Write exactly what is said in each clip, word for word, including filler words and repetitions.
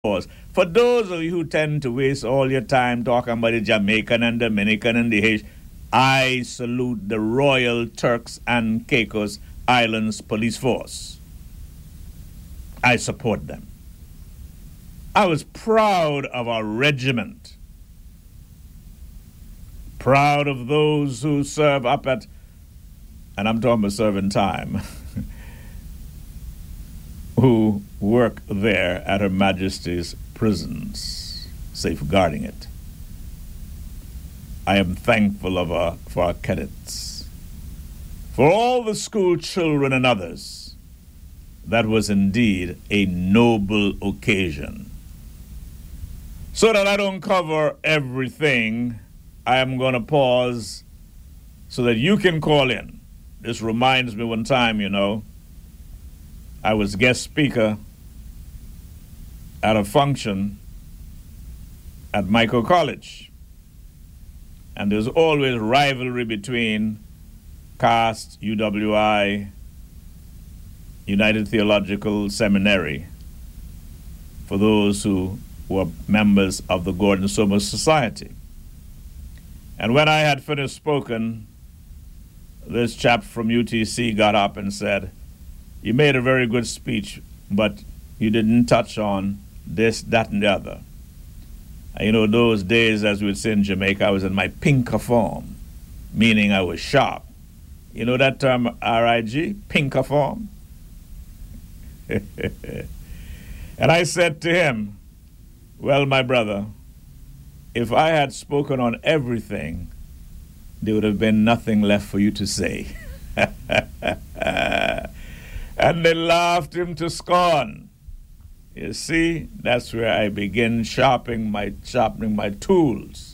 Force. For those of you who tend to waste all your time talking about the Jamaican and Dominican and the Haitian, I salute the Royal Turks and Caicos Islands Police Force. I support them. I was proud of our regiment, proud of those who serve up at, and I'm talking about serving time, who work there at Her Majesty's prisons, safeguarding it. I am thankful of our, for our cadets, for all the school children and others. That was indeed a noble occasion. So that I don't cover everything, I am going to pause so that you can call in. This reminds me one time, you know, I was guest speaker at a function at Michael College. And there's always rivalry between C A S T, U W I, United Theological Seminary, for those who were members of the Gordon Somers Society. And when I had finished spoken, this chap from U T C got up and said, "You made a very good speech, but you didn't touch on this, that, and the other." And you know, those days, as we would say in Jamaica, I was in my pinker form, meaning I was sharp. You know that term, R I G, pinker form? And I said to him, "Well, my brother, if I had spoken on everything, there would have been nothing left for you to say." And they laughed him to scorn. You see, that's where I begin sharpening my sharpening my tools.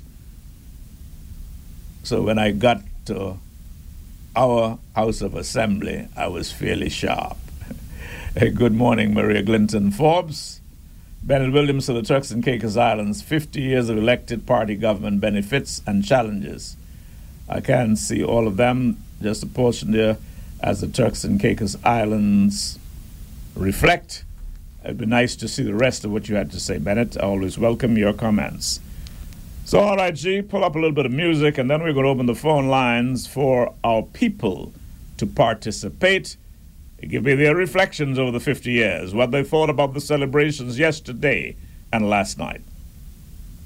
So when I got to our House of Assembly, I was fairly sharp. Good morning, Maria Glinton Forbes. Bennett Williams of the Turks and Caicos Islands, fifty years of elected party government benefits and challenges. I can't see all of them, just a portion there as the Turks and Caicos Islands reflect. It'd be nice to see the rest of what you had to say, Bennett. I always welcome your comments. So, all right, G, pull up a little bit of music, and then we're going to open the phone lines for our people to participate. Give me their reflections over the fifty years, what they thought about the celebrations yesterday and last night.